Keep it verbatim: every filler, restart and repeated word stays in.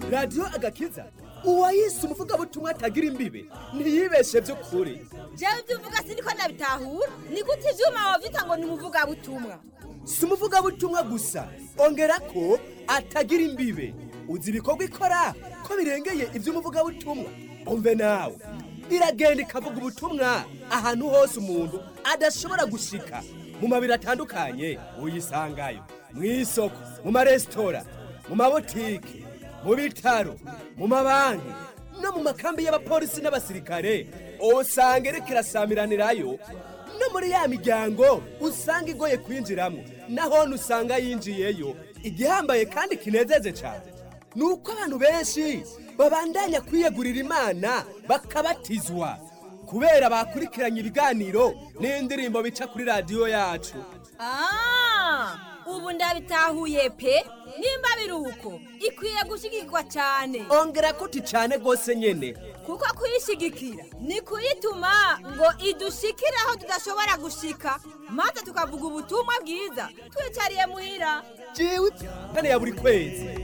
radiyo agakiza uwayise umuvugabutumwa atagira imbibe ntiyibeshe by'ukuri. jewe ibyo uvuga siniko nabitahura, ni gute ivyuma wavyita ngo ni umuvugabutumwa? Si umuvugabutumwa gusa, ongera ko atagira imbibe. Uzi ibikorwa ikora ko birengeye iby'umuvugabutumwa. Umve nawe, iragenda ikavuga ubutumwa ahantu hose umuntu adashobora gushika. Mu mabiri atandukanye uyisangayo, mu isoko, mu maresitora, mu mabotike, mu bitaro, mu mabanki no mu makambi y'abapolisi n'abasirikare. Usanga iriko irasamiranirayo no muri ya miryango usanga igoye kwinjiramo, naho usanga yinjiyeyo. Igihambaye kandi kinezeze cyane nuko abantu benshi babandanya kwiyegurira Imana bakabatizwa kubera bakurikiranye ibiganiro n'indirimbo bica kuri radiyo yacu. Ah, ubu ndabitahuye pe. Nimba biruko ikwiye gushigikwa cyane. Ongera kuti cyane gose nyene, kuko kuyishigikira ni kuyituma ngo idushikire aho tudashobora gushika, maze tukavuga ubutumwa bwiza twicariye muhira. Jewe kane ya buri kwezi